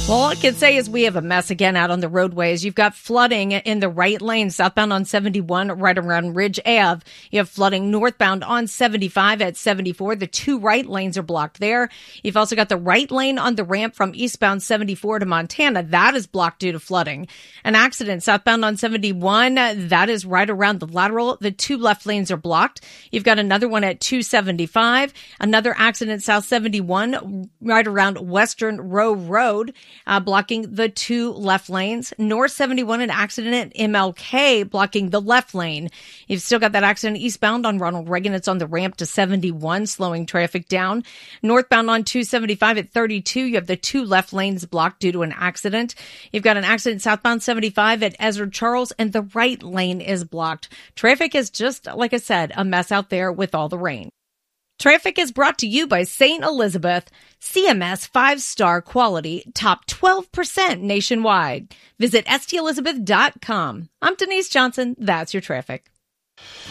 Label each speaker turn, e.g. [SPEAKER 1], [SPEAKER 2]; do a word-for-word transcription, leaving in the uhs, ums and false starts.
[SPEAKER 1] Well, all I can say is we have a mess again out on the roadways. You've got flooding in the right lane, southbound on seventy-one, right around Ridge Ave. You have flooding northbound on seventy-five at seventy-four. The two right lanes are blocked there. You've also got the right lane on the ramp from eastbound seventy-four to Montana. That is blocked due to flooding. An accident southbound on seventy-one. That is right around the lateral. The two left lanes are blocked. You've got another one at two seventy-five. Another accident south seventy-one right around Western Row Road. Uh, blocking the two left lanes. North seventy-one, an accident at M L K, blocking the left lane. You've still got that accident eastbound on Ronald Reagan. It's on the ramp to seventy-one, slowing traffic down. Northbound on two seventy-five at thirty-two, you have the two left lanes blocked due to an accident. You've got an accident southbound seventy-five at Ezra Charles, and the right lane is blocked. Traffic is just, like I said, a mess out there with all the rain. Traffic is brought to you by Saint Elizabeth, C M S five-star quality, top twelve percent nationwide. Visit S T Elizabeth dot com. I'm Denise Johnson. That's your traffic.